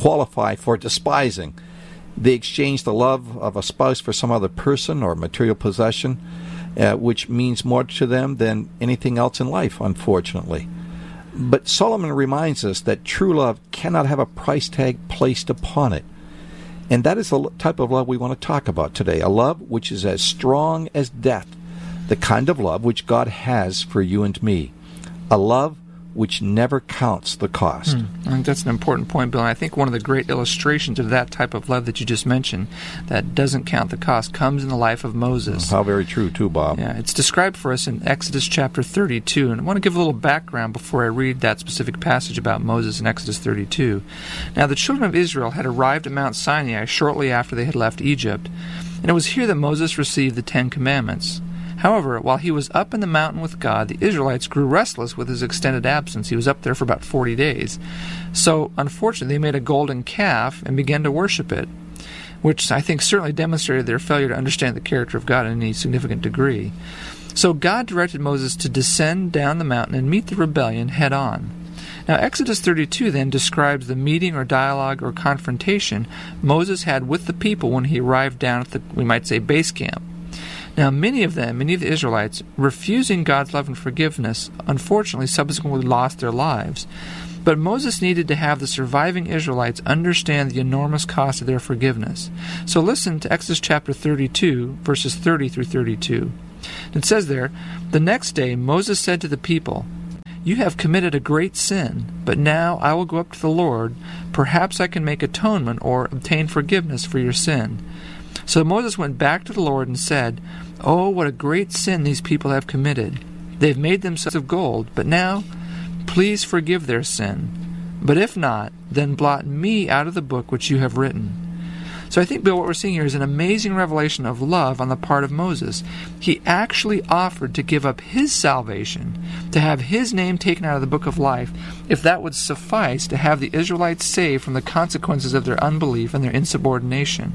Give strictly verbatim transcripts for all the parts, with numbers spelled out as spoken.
qualify for despising. They exchange the love of a spouse for some other person or material possession, uh, which means more to them than anything else in life, unfortunately. But Solomon reminds us that true love cannot have a price tag placed upon it. And that is the type of love we want to talk about today, a love which is as strong as death, the kind of love which God has for you and me, a love which never counts the cost. Hmm. I think that's an important point, Bill. And I think one of the great illustrations of that type of love that you just mentioned, that doesn't count the cost, comes in the life of Moses. How very true, too, Bob. Yeah, it's described for us in Exodus chapter thirty-two. And I want to give a little background before I read that specific passage about Moses in Exodus thirty-two. Now, the children of Israel had arrived at Mount Sinai shortly after they had left Egypt, and it was here that Moses received the Ten Commandments. However, while he was up in the mountain with God, the Israelites grew restless with his extended absence. He was up there for about forty days. So, unfortunately, they made a golden calf and began to worship it, which I think certainly demonstrated their failure to understand the character of God in any significant degree. So God directed Moses to descend down the mountain and meet the rebellion head on. Now, Exodus thirty-two then describes the meeting or dialogue or confrontation Moses had with the people when he arrived down at the, we might say, base camp. Now, many of them, many of the Israelites, refusing God's love and forgiveness, unfortunately subsequently lost their lives. But Moses needed to have the surviving Israelites understand the enormous cost of their forgiveness. So listen to Exodus chapter thirty-two, verses thirty through thirty-two. It says there, "The next day Moses said to the people, 'You have committed a great sin, but now I will go up to the Lord. Perhaps I can make atonement or obtain forgiveness for your sin.' So Moses went back to the Lord and said, 'Oh, what a great sin these people have committed. They've made themselves of gold, but now, please forgive their sin. But if not, then blot me out of the book which you have written.'" So I think, Bill, what we're seeing here is an amazing revelation of love on the part of Moses. He actually offered to give up his salvation, to have his name taken out of the book of life, if that would suffice to have the Israelites saved from the consequences of their unbelief and their insubordination.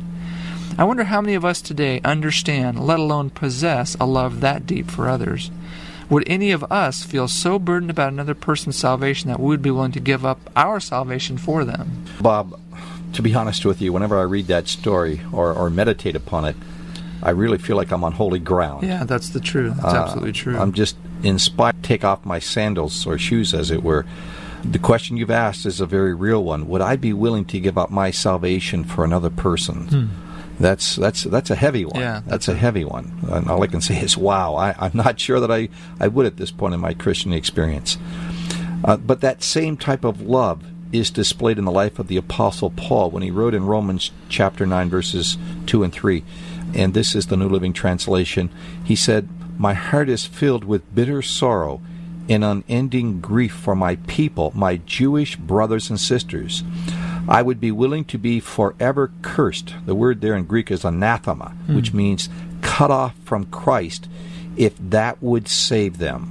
I wonder how many of us today understand, let alone possess, a love that deep for others. Would any of us feel so burdened about another person's salvation that we would be willing to give up our salvation for them? Bob, to be honest with you, whenever I read that story or, or meditate upon it, I really feel like I'm on holy ground. Yeah, that's the truth. That's uh, absolutely true. I'm just inspired to take off my sandals or shoes, as it were. The question you've asked is a very real one. Would I be willing to give up my salvation for another person? Hmm. That's that's that's a heavy one. Yeah, that's, that's a heavy one. And all I can say is, wow, I, I'm not sure that I, I would at this point in my Christian experience. Uh, but that same type of love is displayed in the life of the Apostle Paul when he wrote in Romans chapter nine, verses two and three. And this is the New Living Translation. He said, "My heart is filled with bitter sorrow and unending grief for my people, my Jewish brothers and sisters. I would be willing to be forever cursed." The word there in Greek is anathema, mm. which means cut off from Christ, if that would save them.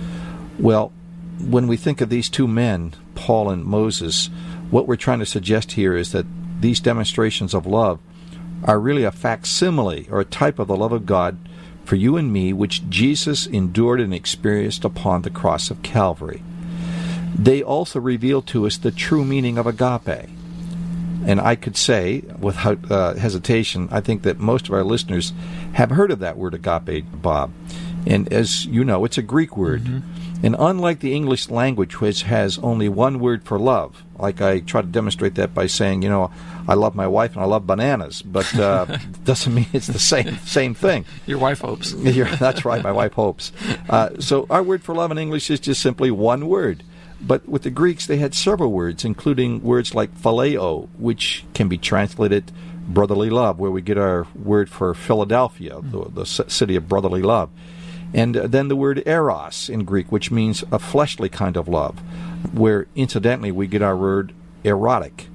Well, when we think of these two men, Paul and Moses, what we're trying to suggest here is that these demonstrations of love are really a facsimile or a type of the love of God for you and me, which Jesus endured and experienced upon the cross of Calvary. They also reveal to us the true meaning of agape. And I could say, without uh, hesitation, I think that most of our listeners have heard of that word agape, Bob. And as you know, it's a Greek word. Mm-hmm. And unlike the English language, which has only one word for love, like I try to demonstrate that by saying, you know, I love my wife and I love bananas, but uh, doesn't mean it's the same same thing. Your wife hopes. That's right, my wife hopes. Uh, so our word for love in English is just simply one word. But with the Greeks, they had several words, including words like phileo, which can be translated brotherly love, where we get our word for Philadelphia, the, the city of brotherly love. And then the word eros in Greek, which means a fleshly kind of love, where incidentally we get our word erotic.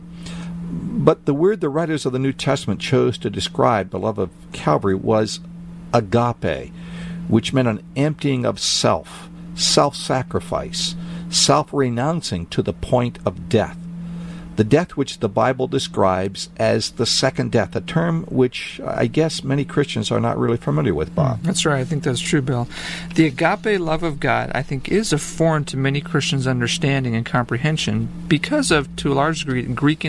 But the word the writers of the New Testament chose to describe the love of Calvary was agape, which meant an emptying of self, self-sacrifice, self-renouncing to the point of death. The death which the Bible describes as the second death, a term which I guess many Christians are not really familiar with, Bob. That's right. I think that's true, Bill. The agape love of God, I think, is a foreign to many Christians' understanding and comprehension because of, to a large degree, Greek